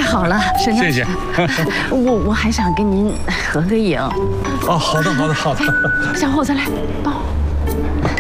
好了，沈亮。 谢谢。 我还想跟您合个影。 哦，好的。 小伙子来，帮我。